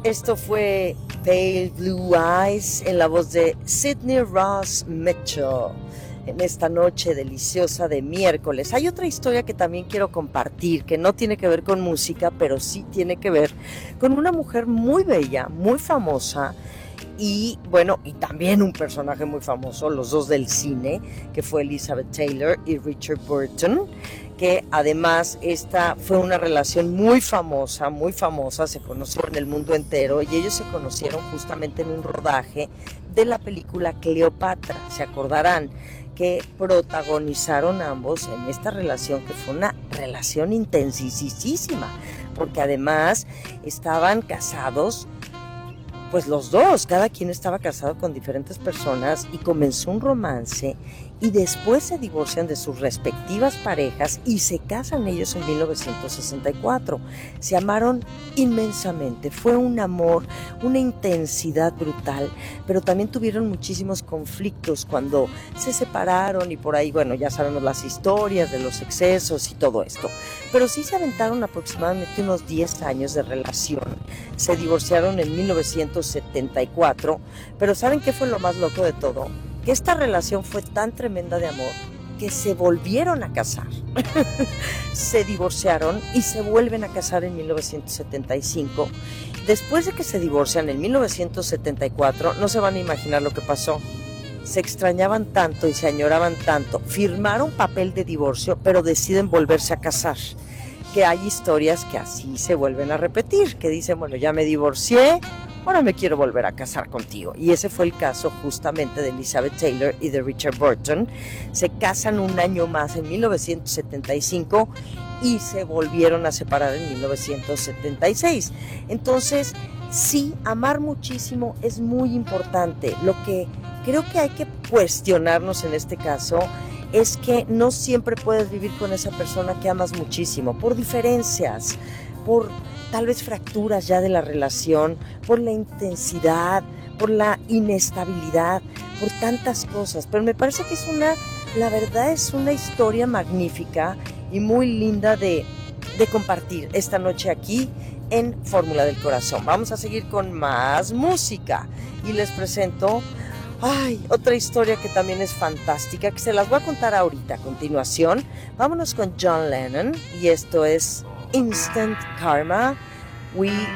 Esto fue Pale Blue Eyes en la voz de Sydney Ross Mitchell en esta noche deliciosa de miércoles. Hay otra historia que también quiero compartir, que no tiene que ver con música, pero sí tiene que ver con una mujer muy bella, muy famosa, y bueno, y también un personaje muy famoso, los dos del cine, que fue Elizabeth Taylor y Richard Burton, que además esta fue una relación muy famosa, se conoció en el mundo entero, y ellos se conocieron justamente en un rodaje de la película Cleopatra. Se acordarán que protagonizaron ambos en esta relación, que fue una relación intensísima, porque además estaban casados, pues los dos, cada quien estaba casado con diferentes personas, y comenzó un romance, y después se divorcian de sus respectivas parejas y se casan ellos en 1964. Se amaron inmensamente, fue un amor, una intensidad brutal, pero también tuvieron muchísimos conflictos cuando se separaron, y por ahí, bueno, ya sabemos las historias de los excesos y todo esto, pero sí se aventaron aproximadamente unos 10 años de relación. Se divorciaron en 1974, pero ¿saben qué fue lo más loco de todo? Que esta relación fue tan tremenda de amor que se volvieron a casar. Se divorciaron y se vuelven a casar en 1975. Después de que se divorcian en 1974, no se van a imaginar lo que pasó. Se extrañaban tanto y se añoraban tanto, firmaron papel de divorcio, pero deciden volverse a casar. Que hay historias que así se vuelven a repetir, que dicen, bueno, ya me divorcié, ahora me quiero volver a casar contigo. Y ese fue el caso justamente de Elizabeth Taylor y de Richard Burton. Se casan un año más en 1975 y se volvieron a separar en 1976. Entonces, sí, amar muchísimo es muy importante. Lo que creo que hay que cuestionarnos en este caso es que no siempre puedes vivir con esa persona que amas muchísimo, por diferencias, por tal vez fracturas ya de la relación, por la intensidad, por la inestabilidad, por tantas cosas. Pero me parece que la verdad es una historia magnífica y muy linda de compartir esta noche aquí en Fórmula del Corazón. Vamos a seguir con más música y les presento otra historia que también es fantástica, que se las voy a contar ahorita a continuación. Vámonos con John Lennon, y esto es Instant Karma. We